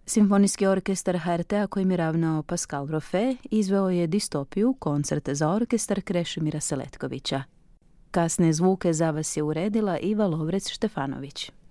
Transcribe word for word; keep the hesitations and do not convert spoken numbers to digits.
Simfonijski orkestar H R T-a kojim je ravnao Pascal Roffe izveo je Distopiju, koncert za orkestar Krešimira Seletkovića. Kasne zvuke za vas je uredila Iva Lovrec-Štefanović.